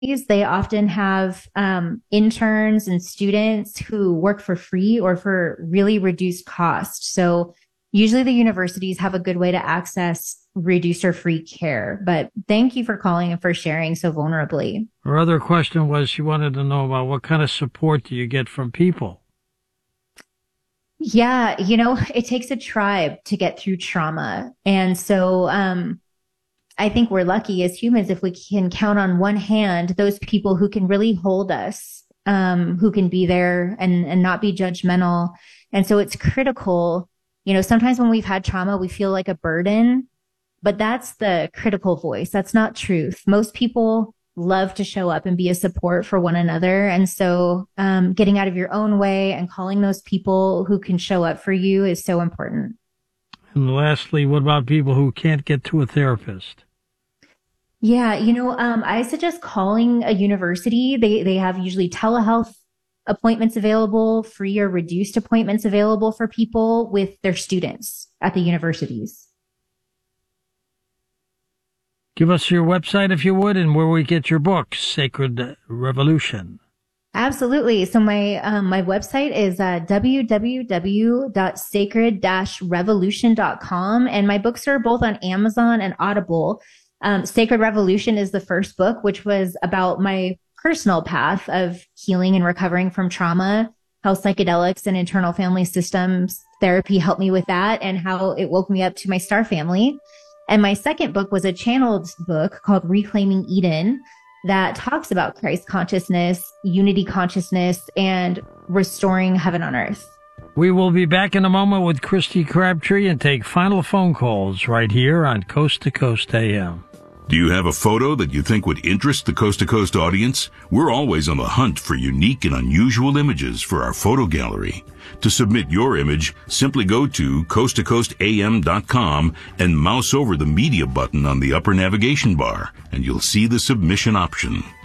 they often have interns and students who work for free or for really reduced cost. So usually the universities have a good way to access reduced or free care. But thank you for calling and for sharing so vulnerably. Her other question was she wanted to know about what kind of support do you get from people? Yeah, it takes a tribe to get through trauma. And so I think we're lucky as humans if we can count on one hand those people who can really hold us, who can be there and not be judgmental. And so it's critical. Sometimes when we've had trauma, we feel like a burden, but that's the critical voice. That's not truth. Most people love to show up and be a support for one another. And so getting out of your own way and calling those people who can show up for you is so important. And lastly, what about people who can't get to a therapist? Yeah, I suggest calling a university. They have usually telehealth appointments available, free or reduced appointments available for people with their students at the universities. Give us your website, if you would, and where we get your book, Sacred Revolution. Absolutely. So my website is www.sacred-revolution.com, and my books are both on Amazon and Audible. Sacred Revolution is the first book, which was about my personal path of healing and recovering from trauma, how psychedelics and internal family systems therapy helped me with that, and how it woke me up to my star family. And my second book was a channeled book called Reclaiming Eden that talks about Christ consciousness, unity consciousness, and restoring heaven on earth. We will be back in a moment with Christy Crabtree and take final phone calls right here on Coast to Coast AM. Do you have a photo that you think would interest the Coast to Coast audience? We're always on the hunt for unique and unusual images for our photo gallery. To submit your image, simply go to coasttocoastam.com and mouse over the media button on the upper navigation bar, and you'll see the submission option.